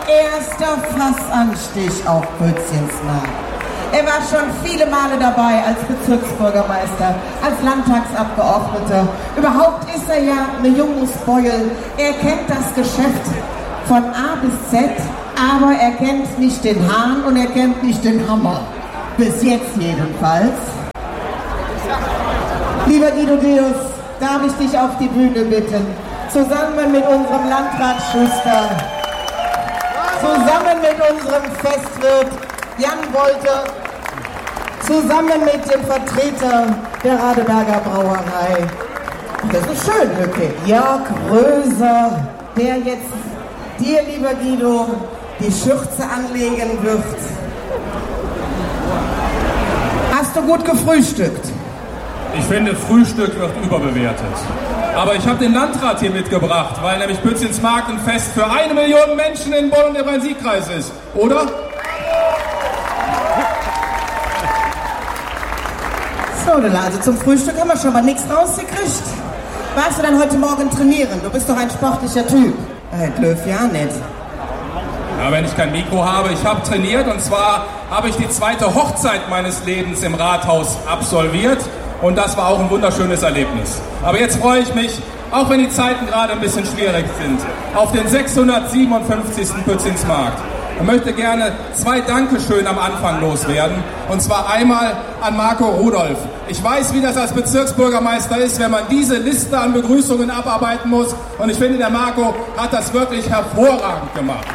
erster Fassanstich auf Pützchensmarkt. Er war schon viele Male dabei als Bezirksbürgermeister, als Landtagsabgeordneter. Überhaupt ist er ja eine Jungusbeul. Er kennt das Geschäft von A bis Z, aber er kennt nicht den Hahn und er kennt nicht den Hammer. Bis jetzt jedenfalls. Lieber Guido Deus, darf ich dich auf die Bühne bitten, zusammen mit unserem Landrat Schuster, zusammen mit unserem Festwirt Jan Wolter, zusammen mit dem Vertreter der Radeberger Brauerei. Das ist schön, Lücke. Jörg Röser, der jetzt dir, lieber Guido, die Schürze anlegen wird. Hast du gut gefrühstückt? Ich finde, Frühstück wird überbewertet. Aber ich habe den Landrat hier mitgebracht, weil nämlich Pützchensmarkt ein Fest für 1 Million Menschen in Bonn und im Rhein-Sieg-Kreis ist, oder? So, also zum Frühstück haben wir schon mal nichts rausgekriegt. Warst du dann heute Morgen trainieren? Du bist doch ein sportlicher Typ. Herr Löw, ja nicht. Ja, wenn ich kein Mikro habe, ich habe trainiert und zwar habe ich die 2. Hochzeit meines Lebens im Rathaus absolviert und das war auch ein wunderschönes Erlebnis. Aber jetzt freue ich mich, auch wenn die Zeiten gerade ein bisschen schwierig sind, auf den 657. Pützchensmarkt. Ich möchte gerne 2 Dankeschön am Anfang loswerden. Und zwar einmal an Marco Rudolph. Ich weiß, wie das als Bezirksbürgermeister ist, wenn man diese Liste an Begrüßungen abarbeiten muss. Und ich finde, der Marco hat das wirklich hervorragend gemacht.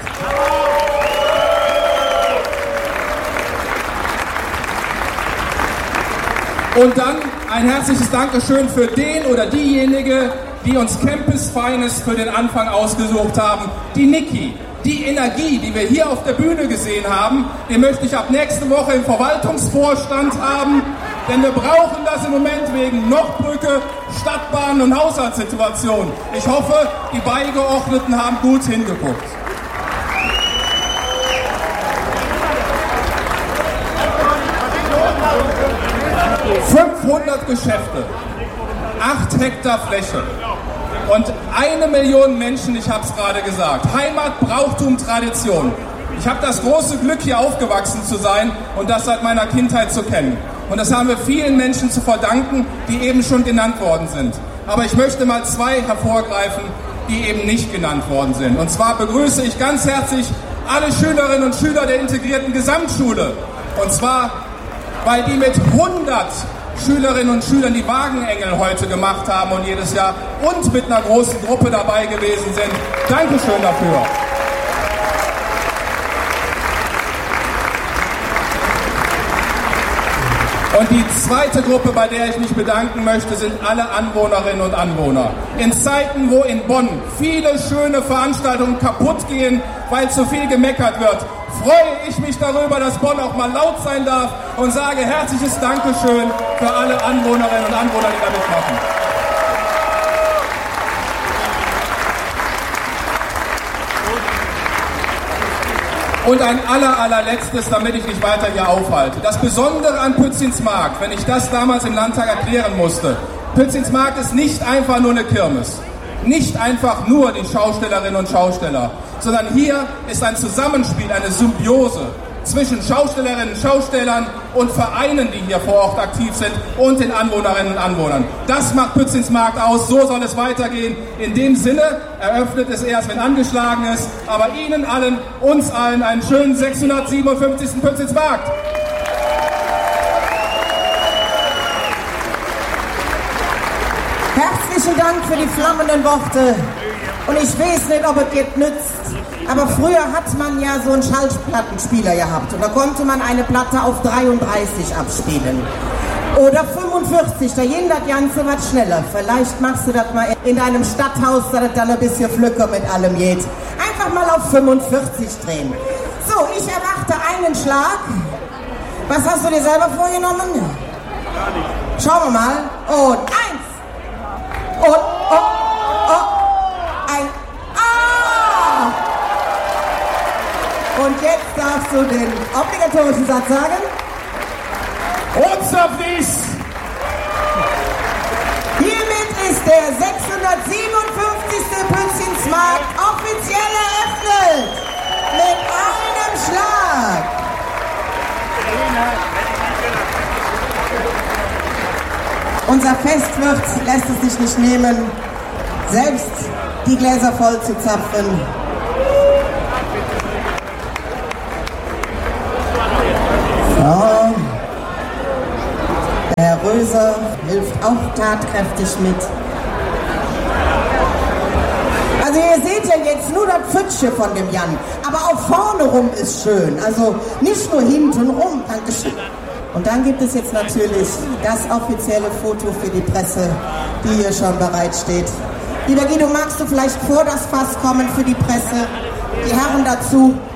Und dann ein herzliches Dankeschön für den oder diejenige, die uns Campus Finest für den Anfang ausgesucht haben, die Niki. Die Energie, die wir hier auf der Bühne gesehen haben, die möchte ich ab nächste Woche im Verwaltungsvorstand haben, denn wir brauchen das im Moment wegen Nordbrücke, Stadtbahn und Haushaltssituation. Ich hoffe, die Beigeordneten haben gut hingeguckt. ...500 Geschäfte, 8 Hektar Fläche und 1 Million Menschen, ich habe es gerade gesagt. Heimat, Brauchtum, Tradition. Ich habe das große Glück, hier aufgewachsen zu sein und das seit meiner Kindheit zu kennen. Und das haben wir vielen Menschen zu verdanken, die eben schon genannt worden sind. Aber ich möchte mal 2 hervorgreifen, die eben nicht genannt worden sind. Und zwar begrüße ich ganz herzlich alle Schülerinnen und Schüler der integrierten Gesamtschule. Und zwar, weil die mit 100 Schülerinnen und Schülern die Wagenengel heute gemacht haben und jedes Jahr und mit einer großen Gruppe dabei gewesen sind. Dankeschön dafür. Und die zweite Gruppe, bei der ich mich bedanken möchte, sind alle Anwohnerinnen und Anwohner. In Zeiten, wo in Bonn viele schöne Veranstaltungen kaputt gehen, weil zu viel gemeckert wird, freue ich mich darüber, dass Bonn auch mal laut sein darf und sage herzliches Dankeschön für alle Anwohnerinnen und Anwohner, die da mitmachen. Und ein allerletztes, damit ich nicht weiter hier aufhalte. Das Besondere an Pützchensmarkt, wenn ich das damals im Landtag erklären musste, Pützchensmarkt ist nicht einfach nur eine Kirmes. Nicht einfach nur die Schaustellerinnen und Schausteller, sondern hier ist ein Zusammenspiel, eine Symbiose zwischen Schaustellerinnen, Schaustellern und Vereinen, die hier vor Ort aktiv sind und den Anwohnerinnen und Anwohnern. Das macht Pützchensmarkt aus, so soll es weitergehen. In dem Sinne eröffnet es erst, wenn angeschlagen ist, aber Ihnen allen, uns allen einen schönen 657. Pützchensmarkt. Herzlichen Dank für die flammenden Worte. Und ich weiß nicht, ob es jetzt nützt, aber früher hat man ja so einen Schallplattenspieler gehabt und da konnte man eine Platte auf 33 abspielen. Oder 45, da ging das Ganze was schneller. Vielleicht machst du das mal in deinem Stadthaus, dass es dann ein bisschen flücker mit allem geht. Einfach mal auf 45 drehen. So, ich erwarte einen Schlag. Was hast du dir selber vorgenommen? Gar nicht. Schauen wir mal. Und 1. Und, ein A! Und jetzt darfst du den obligatorischen Satz sagen. Unser Fries! Hiermit ist der 657. Pützchensmarkt offiziell eröffnet. Unser Festwirt lässt es sich nicht nehmen, selbst die Gläser voll zu zapfen. So. Der Herr Röser hilft auch tatkräftig mit. Also ihr seht ja jetzt nur das Pfützchen von dem Jan, aber auch vorne rum ist schön, also nicht nur hinten rum. Dankeschön. Und dann gibt es jetzt natürlich das offizielle Foto für die Presse, die hier schon bereitsteht. Lieber Guido, magst du vielleicht vor das Fass kommen für die Presse? Die Herren dazu.